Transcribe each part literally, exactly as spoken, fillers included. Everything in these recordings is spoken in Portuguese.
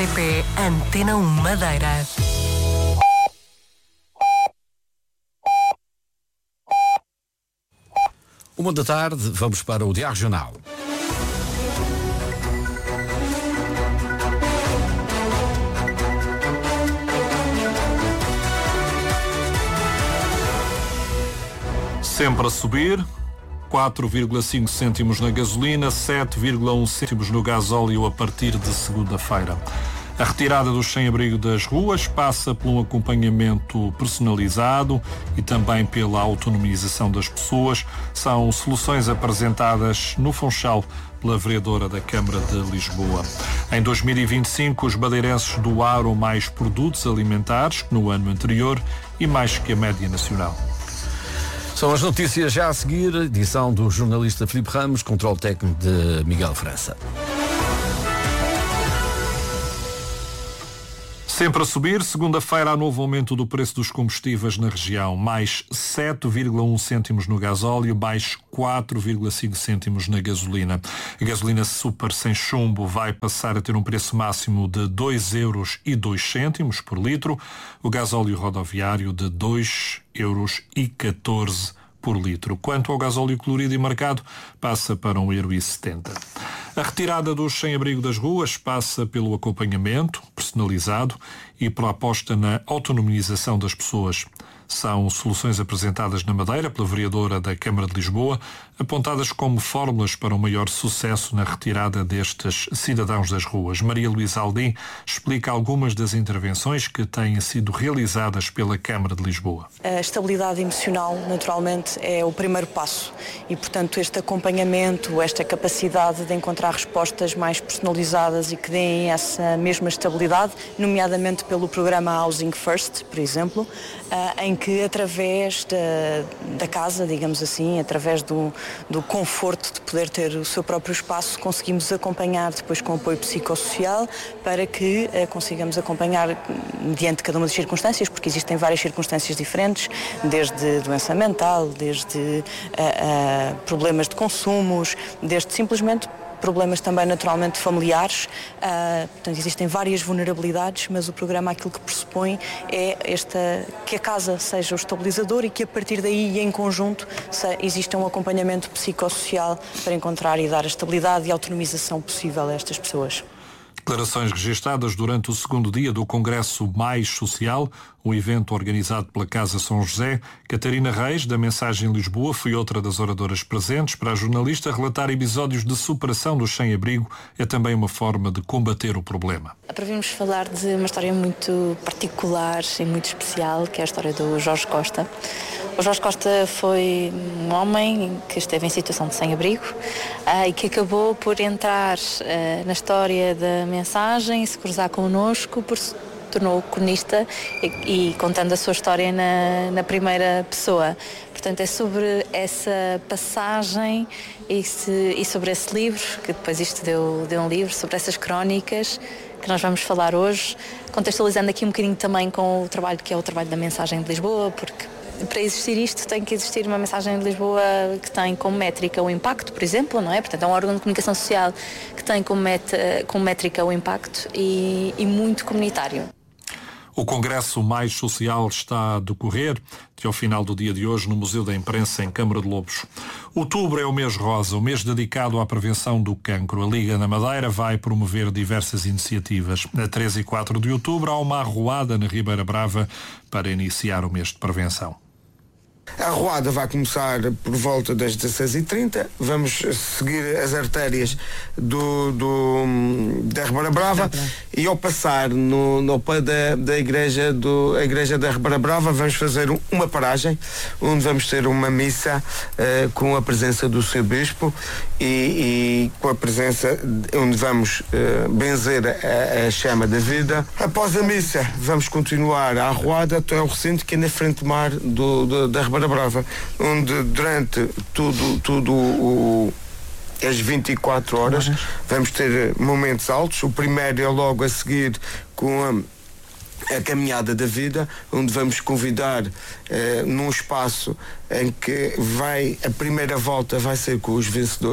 R T P Antena um Madeira. Uma da tarde, vamos para o Diário Regional. Sempre a subir, quatro vírgula cinco cêntimos na gasolina, sete vírgula um cêntimos no gasóleo a partir de segunda-feira. A retirada dos sem-abrigo das ruas passa por um acompanhamento personalizado e também pela autonomização das pessoas. São soluções apresentadas no Funchal pela vereadora da Câmara de Lisboa. Em dois mil e vinte e cinco, os madeirenses doaram mais produtos alimentares que no ano anterior e mais que a média nacional. São as notícias já a seguir, edição do jornalista Filipe Ramos, controle técnico de Miguel França. Sempre a subir, segunda-feira há novo aumento do preço dos combustíveis na região, mais sete vírgula um cêntimos no gasóleo, mais quatro vírgula cinco cêntimos na gasolina. A gasolina super sem chumbo vai passar a ter um preço máximo de dois euros e dois cêntimos por litro, o gasóleo rodoviário de dois euros e catorze por litro. Quanto ao gasóleo colorido e marcado, passa para um euro e setenta. A retirada dos sem-abrigo das ruas passa pelo acompanhamento personalizado e pela aposta na autonomização das pessoas. São soluções apresentadas na Madeira pela vereadora da Câmara de Lisboa, apontadas como fórmulas para um maior sucesso na retirada destes cidadãos das ruas. Maria Luísa Aldim explica algumas das intervenções que têm sido realizadas pela Câmara de Lisboa. A estabilidade emocional, naturalmente, é o primeiro passo e, portanto, este acompanhamento, esta capacidade de encontrar respostas mais personalizadas e que deem essa mesma estabilidade, nomeadamente pelo programa Housing First, por exemplo, em que através da, da casa, digamos assim, através do, do conforto de poder ter o seu próprio espaço, conseguimos acompanhar depois com apoio psicossocial para que uh, consigamos acompanhar mediante cada uma das circunstâncias, porque existem várias circunstâncias diferentes, desde doença mental, desde uh, uh, problemas de consumos, desde simplesmente problemas também naturalmente familiares, uh, portanto existem várias vulnerabilidades, mas o programa aquilo que pressupõe é esta, que a casa seja o estabilizador e que a partir daí e em conjunto se, exista um acompanhamento psicossocial para encontrar e dar a estabilidade e a autonomização possível a estas pessoas. Declarações registadas durante o segundo dia do Congresso Mais Social, um evento organizado pela Casa São José. Catarina Reis, da Mensagem Lisboa, foi outra das oradoras presentes. Para a jornalista, relatar episódios de superação do sem-abrigo é também uma forma de combater o problema. Para falar de uma história muito particular e muito especial, que é a história do Jorge Costa. O Jorge Costa foi um homem que esteve em situação de sem-abrigo uh, e que acabou por entrar uh, na história da Mensagem e se cruzar connosco, por se tornou cronista e, e contando a sua história na, na primeira pessoa. Portanto, é sobre essa passagem e, se, e sobre esse livro, que depois isto deu, deu um livro, sobre essas crónicas que nós vamos falar hoje, contextualizando aqui um bocadinho também com o trabalho que é o trabalho da Mensagem de Lisboa, porque para existir isto tem que existir uma Mensagem de Lisboa que tem como métrica o impacto, por exemplo, não é? Portanto, é um órgão de comunicação social que tem como, met, como métrica o impacto e, e muito comunitário. O Congresso Mais Social está a decorrer até ao final do dia de hoje no Museu da Imprensa em Câmara de Lobos. Outubro é o mês rosa, o mês dedicado à prevenção do cancro. A Liga na Madeira vai promover diversas iniciativas. A três e quatro de outubro há uma arruada na Ribeira Brava para iniciar o mês de prevenção. A arruada vai começar por volta das dezasseis e trinta. Vamos seguir as artérias do, do, da Ribeira Brava e ao passar no, no pé da, da igreja, do, a igreja da Ribeira Brava vamos fazer uma paragem onde vamos ter uma missa uh, com a presença do seu Bispo e, e com a presença onde vamos uh, benzer a, a chama da vida. Após a missa vamos continuar a arruada até ao recinto que é na frente mar do, do, da Ribeira Brava, onde durante tudo, tudo o, as vinte e quatro horas vamos ter momentos altos. O primeiro é logo a seguir com a, a caminhada da vida, onde vamos convidar eh, num espaço em que vai, a primeira volta vai ser com os vencedores.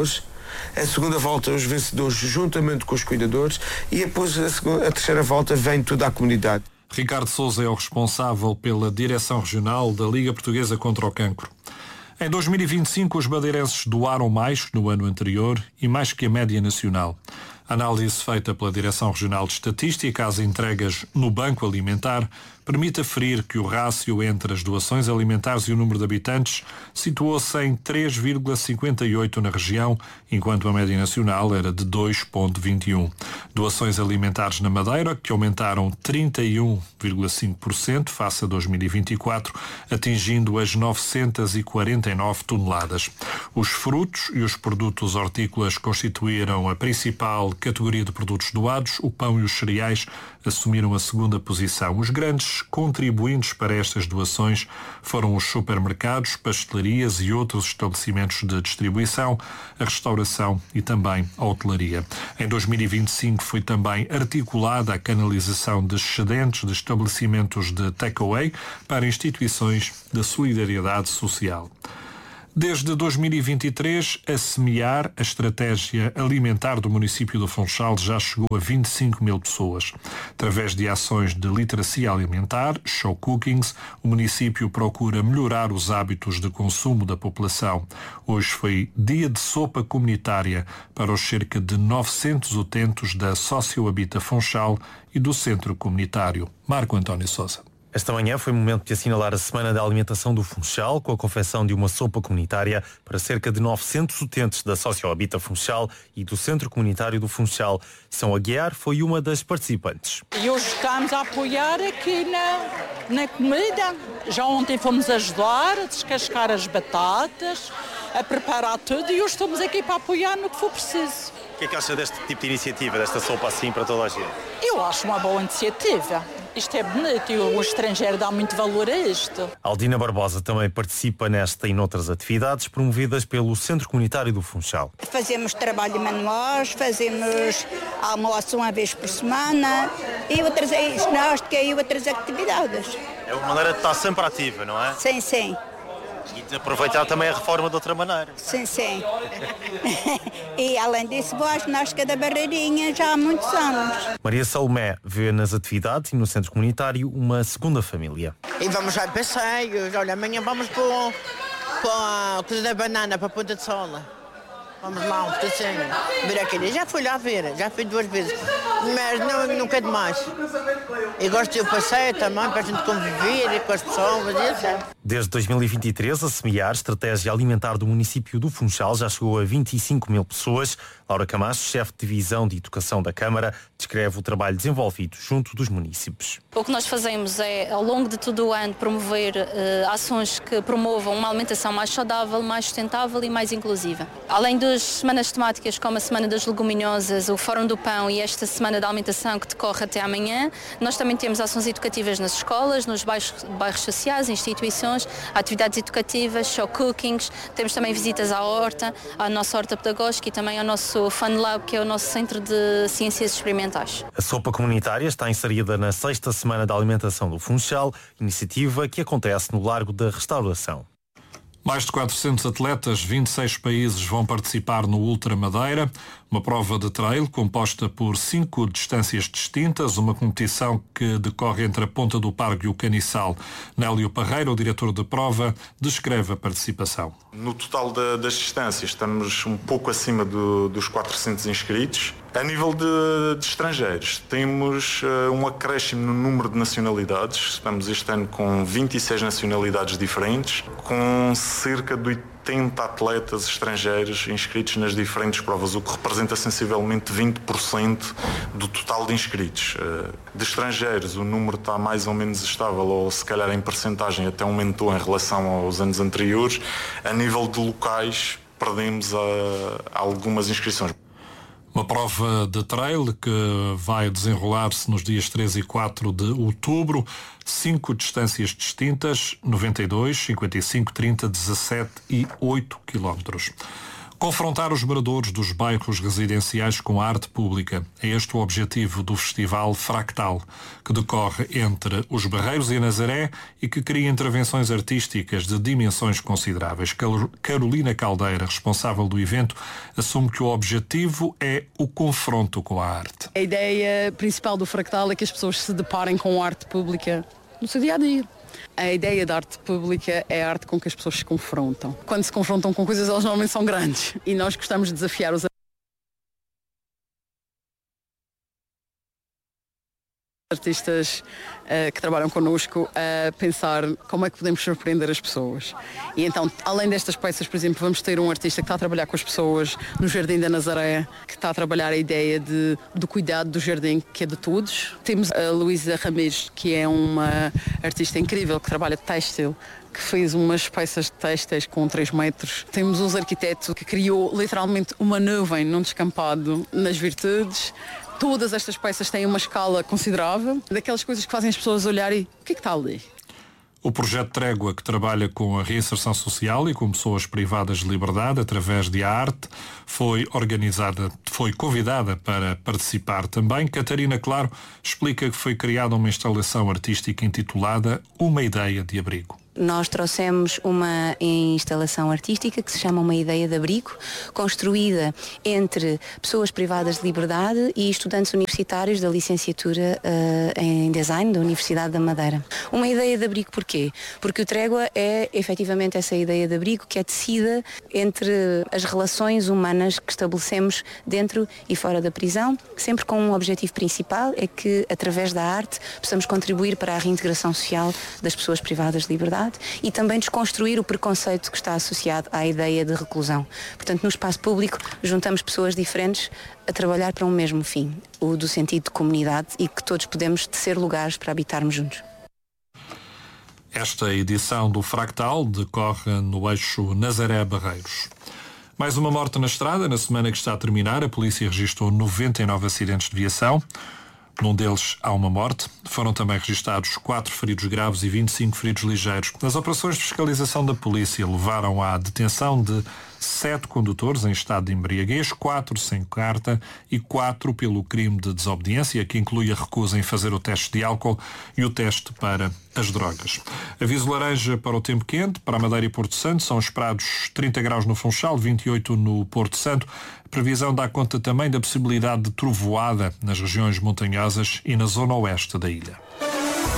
A segunda volta, os vencedores juntamente com os cuidadores, e depois a, segunda, a terceira volta vem toda a comunidade. Ricardo Sousa é o responsável pela Direção Regional da Liga Portuguesa contra o Cancro. Em dois mil e vinte e cinco, os madeirenses doaram mais que no ano anterior e mais que a média nacional. A análise feita pela Direção Regional de Estatística às entregas no Banco Alimentar permite aferir que o rácio entre as doações alimentares e o número de habitantes situou-se em três vírgula cinquenta e oito na região, enquanto a média nacional era de dois vírgula vinte e um. Doações alimentares na Madeira, que aumentaram trinta e um vírgula cinco por cento face a dois mil e vinte e quatro, atingindo as novecentas e quarenta e nove toneladas. Os frutos e os produtos hortícolas constituíram a principal categoria de produtos doados. O pão e os cereais assumiram a segunda posição. Os grandes contribuintes para estas doações foram os supermercados, pastelarias e outros estabelecimentos de distribuição, a restauração e também a hotelaria. Em dois mil e vinte e cinco foi também articulada a canalização de excedentes de estabelecimentos de takeaway para instituições de solidariedade social. Desde dois mil e vinte e três, a Semear, a estratégia alimentar do município do Funchal, já chegou a vinte e cinco mil pessoas. Através de ações de literacia alimentar, show cookings, o município procura melhorar os hábitos de consumo da população. Hoje foi dia de sopa comunitária para os cerca de novecentos utentes da Sociohabita Funchal e do Centro Comunitário. Marco António Sousa. Esta manhã foi o momento de assinalar a Semana da Alimentação do Funchal, com a confecção de uma sopa comunitária para cerca de novecentos utentes da Sociohabita Funchal e do Centro Comunitário do Funchal. São Aguiar foi uma das participantes. E hoje estamos a apoiar aqui na, na comida. Já ontem fomos ajudar a descascar as batatas, a preparar tudo, e hoje estamos aqui para apoiar no que for preciso. O que é que acha deste tipo de iniciativa, desta sopa assim para toda a gente? Eu acho uma boa iniciativa. Isto é bonito e o estrangeiro dá muito valor a isto. Aldina Barbosa também participa nesta e noutras atividades promovidas pelo Centro Comunitário do Funchal. Fazemos trabalho manuais, fazemos almoço uma vez por semana e outras ginástica e outras atividades. É uma maneira de estar sempre ativa, não é? Sim, sim. E de aproveitar também a reforma de outra maneira. Sim, sim. E além disso, vou à ginástica da Barreirinha já há muitos anos. Maria Salomé vê nas atividades e no centro comunitário uma segunda família. E vamos a passeios. Olha, amanhã vamos para, para a coisa da banana, para a Ponta de Sola. Vamos lá um pedacinho. Ver aquele. Já fui lá ver, já fui duas vezes. Mas não, nunca é demais. E gosto de ir passeio também, para a gente conviver com as pessoas. Isso. Desde dois mil e vinte e três, a Semear, estratégia alimentar do município do Funchal, já chegou a vinte e cinco mil pessoas. Laura Camacho, chefe de divisão de educação da Câmara, descreve o trabalho desenvolvido junto dos municípios. O que nós fazemos é, ao longo de todo o ano, promover uh, ações que promovam uma alimentação mais saudável, mais sustentável e mais inclusiva. Além das semanas temáticas como a Semana das Leguminosas, o Fórum do Pão e esta Semana da Alimentação que decorre até amanhã, nós também temos ações educativas nas escolas, nos bairros, bairros sociais, instituições, atividades educativas, show cookings, temos também visitas à horta, à nossa horta pedagógica e também ao nosso Fun Lab, que é o nosso Centro de Ciências Experimentais. A sopa comunitária está inserida na sexta Semana da Alimentação do Funchal, iniciativa que acontece no Largo da Restauração. Mais de quatrocentos atletas, vinte e seis países vão participar no Ultra Madeira, uma prova de trail composta por cinco distâncias distintas, uma competição que decorre entre a Ponta do Pargo e o Caniçal. Nélio Parreira, o diretor de prova, descreve a participação. No total da, das distâncias estamos um pouco acima do, dos quatrocentos inscritos. A nível de, de estrangeiros, temos uh, um acréscimo no número de nacionalidades. Estamos este ano com vinte e seis nacionalidades diferentes, com cerca de oitenta atletas estrangeiros inscritos nas diferentes provas, o que representa sensivelmente vinte por cento do total de inscritos. Uh, de estrangeiros, o número está mais ou menos estável, ou se calhar em percentagem até aumentou em relação aos anos anteriores. A nível de locais, perdemos uh, algumas inscrições. Uma prova de trail que vai desenrolar-se nos dias três e quatro de outubro. Cinco distâncias distintas, noventa e dois, cinquenta e cinco, trinta, dezassete e oito quilómetros. Confrontar os moradores dos bairros residenciais com a arte pública. É este o objetivo do Festival Fractal, que decorre entre os Barreiros e a Nazaré e que cria intervenções artísticas de dimensões consideráveis. Carolina Caldeira, responsável do evento, assume que o objetivo é o confronto com a arte. A ideia principal do Fractal é que as pessoas se deparem com a arte pública no seu dia-a-dia. A ideia da arte pública é a arte com que as pessoas se confrontam. Quando se confrontam com coisas, elas normalmente são grandes. E nós gostamos de desafiar os artistas uh, que trabalham connosco a pensar como é que podemos surpreender as pessoas. E então, além destas peças, por exemplo, vamos ter um artista que está a trabalhar com as pessoas no Jardim da Nazaré, que está a trabalhar a ideia de, do cuidado do jardim, que é de todos. Temos a Luísa Ramires, que é uma artista incrível, que trabalha têxtil, que fez umas peças têxteis com três metros. Temos um arquiteto que criou literalmente uma nuvem num descampado nas Virtudes. Todas estas peças têm uma escala considerável, daquelas coisas que fazem as pessoas olharem, o que é que está ali? O projeto Trégua, que trabalha com a reinserção social e com pessoas privadas de liberdade através de arte, foi organizada, foi convidada para participar também. Catarina Claro explica que foi criada uma instalação artística intitulada Uma Ideia de Abrigo. Nós trouxemos uma instalação artística que se chama Uma Ideia de Abrigo, construída entre pessoas privadas de liberdade e estudantes universitários da licenciatura uh, em Design da Universidade da Madeira. Uma ideia de abrigo porquê? Porque o Trégua é efetivamente essa ideia de abrigo que é tecida entre as relações humanas que estabelecemos dentro e fora da prisão, sempre com um objetivo principal, é que através da arte possamos contribuir para a reintegração social das pessoas privadas de liberdade e também desconstruir o preconceito que está associado à ideia de reclusão. Portanto, no espaço público, juntamos pessoas diferentes a trabalhar para um mesmo fim, o do sentido de comunidade e que todos podemos tecer lugares para habitarmos juntos. Esta edição do Fractal decorre no eixo Nazaré-Barreiros. Mais uma morte na estrada. Na semana que está a terminar, a polícia registrou noventa e nove acidentes de viação. Num deles há uma morte. Foram também registados quatro feridos graves e vinte e cinco feridos ligeiros. As operações de fiscalização da polícia levaram à detenção de sete condutores em estado de embriaguez, quatro sem carta e quatro pelo crime de desobediência, que inclui a recusa em fazer o teste de álcool e o teste para as drogas. Aviso laranja para o tempo quente. Para a Madeira e Porto Santo são esperados trinta graus no Funchal, vinte e oito no Porto Santo. A previsão dá conta também da possibilidade de trovoada nas regiões montanhosas e na zona oeste da ilha.